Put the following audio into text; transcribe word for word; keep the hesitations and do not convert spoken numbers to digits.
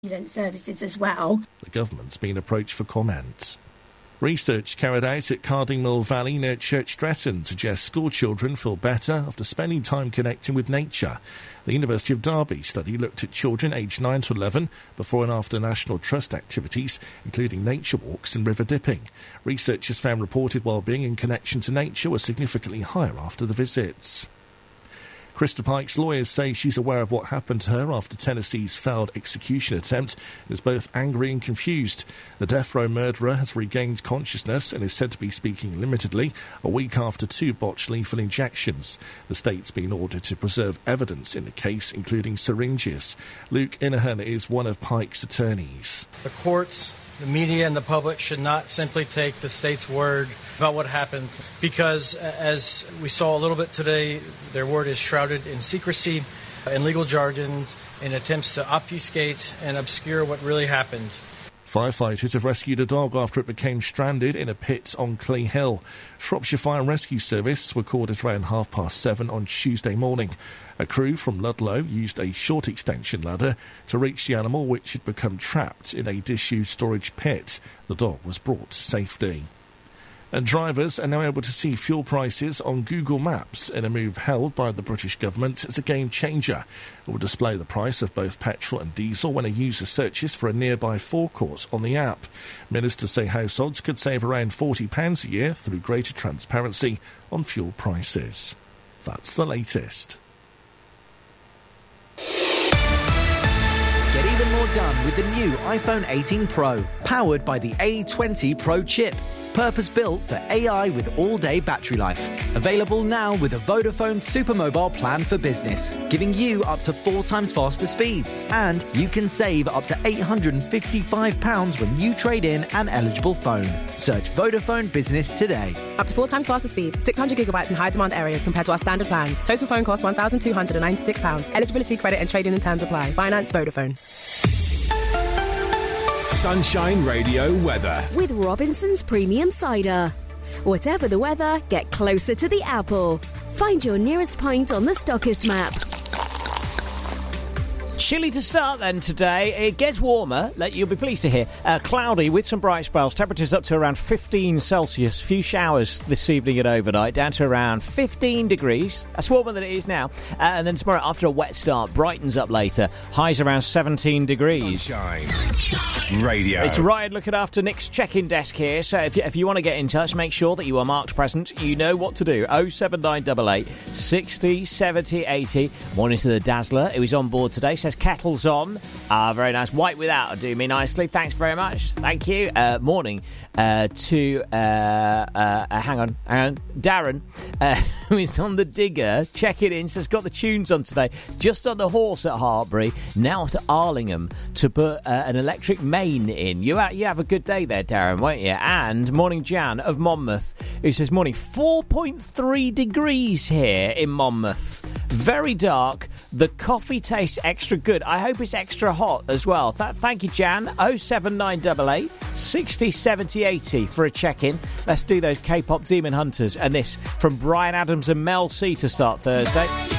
ambulance services as well. The government's been approached for comment. Research carried out at Cardingmill Valley near Church Stretton suggests school children feel better after spending time connecting with nature. The University of Derby study looked at children aged nine to eleven before and after National Trust activities, including nature walks and river dipping. Researchers found reported well-being in connection to nature was significantly higher after the visits. Krista Pike's lawyers say she's aware of what happened to her after Tennessee's failed execution attempt and is both angry and confused. The death row murderer has regained consciousness and is said to be speaking limitedly a week after two botched lethal injections. The state's been ordered to preserve evidence in the case, including syringes. Luke Inahan is one of Pike's attorneys. The courts, the media and the public should not simply take the state's word about what happened because, as we saw a little bit today, their word is shrouded in secrecy and legal jargon in attempts to obfuscate and obscure what really happened. Firefighters have rescued a dog after it became stranded in a pit on Clay Hill. Shropshire Fire and Rescue Service were called at around half past seven on Tuesday morning. A crew from Ludlow used a short extension ladder to reach the animal, which had become trapped in a disused storage pit. The dog was brought to safety. And drivers are now able to see fuel prices on Google Maps in a move held by the British government as a game-changer. It will display the price of both petrol and diesel when a user searches for a nearby forecourt on the app. Ministers say households could save around forty pounds a year through greater transparency on fuel prices. That's the latest. Get even more done with the new iPhone eighteen Pro, powered by the A twenty Pro chip. Purpose-built for A I with all-day battery life. Available now with a Vodafone Supermobile plan for business, giving you up to four times faster speeds. And you can save up to eight hundred fifty-five pounds when you trade in an eligible phone. Search Vodafone Business today. Up to four times faster speeds, six hundred gigabytes in high-demand areas compared to our standard plans. Total phone cost one thousand two hundred ninety-six pounds. Eligibility, credit and trading in terms apply. Finance Vodafone. Sunshine Radio weather. With Robinson's Premium Cider. Whatever the weather, get closer to the apple. Find your nearest pint on the Stockist map. Chilly to start then today. It gets warmer, you'll be pleased to hear. Uh, cloudy with some bright spells. Temperatures up to around fifteen Celsius. Few showers this evening and overnight. Down to around fifteen degrees. That's warmer than it is now. Uh, and then tomorrow, after a wet start, brightens up later. Highs around seventeen degrees. Sunshine, Sunshine Radio. It's Ryan looking after Nick's check-in desk here. So if you, if you want to get in touch, make sure that you are marked present. You know what to do. oh seven nine eight eight, sixty, seventy, eighty. Morning to the Dazzler, who is on board today. Says kettle's on. Ah, very nice. White without do me nicely. Thanks very much. Thank you. Uh, morning uh, to, uh, uh, uh, hang on, hang on, Darren, uh, who is on the digger, checking in, says got the tunes on today. Just on the horse at Hartbury, now to Arlingham to put uh, an electric main in. You, you have a good day there, Darren, won't you? And morning Jan of Monmouth, who says morning, four point three degrees here in Monmouth. Very dark. The coffee tastes extra good. I hope it's extra hot as well. Th- thank you, Jan. oh seven nine eight eight, sixty, seventy, eighty for a check-in. Let's do those K-pop Demon Hunters. And this from Brian Adams and Mel C to start Thursday.